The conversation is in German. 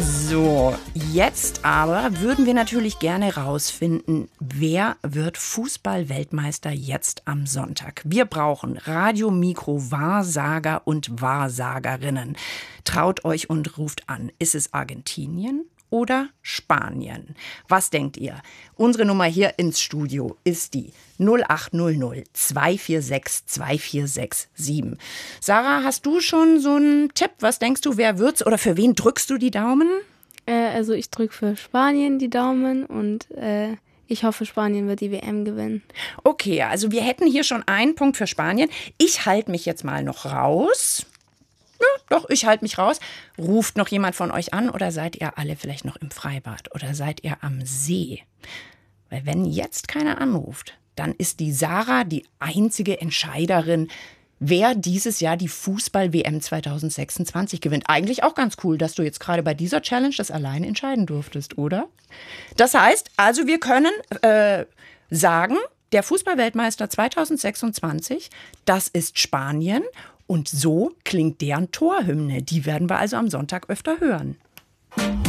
So, jetzt aber würden wir natürlich gerne rausfinden, wer wird Fußball-Weltmeister jetzt am Sonntag. Wir brauchen Radio, Mikro, Wahrsager und Wahrsagerinnen. Traut euch und ruft an. Ist es Argentinien oder Spanien? Was denkt ihr? Unsere Nummer hier ins Studio ist die 0800 246 2467. Sarah, hast du schon so einen Tipp? Was denkst du, wer wird's oder für wen drückst du die Daumen? Also ich drücke für Spanien die Daumen und ich hoffe, Spanien wird die WM gewinnen. Okay, also wir hätten hier schon einen Punkt für Spanien. Ich halte mich jetzt mal noch raus. Ja, doch, ich halte mich raus. Ruft noch jemand von euch an oder seid ihr alle vielleicht noch im Freibad oder seid ihr am See? Weil wenn jetzt keiner anruft, dann ist die Sarah die einzige Entscheiderin, wer dieses Jahr die Fußball-WM 2026 gewinnt. Eigentlich auch ganz cool, dass du jetzt gerade bei dieser Challenge das alleine entscheiden durftest, oder? Das heißt, also wir können sagen, der Fußball-Weltmeister 2026, das ist Spanien. Und so klingt deren Torhymne. Die werden wir also am Sonntag öfter hören.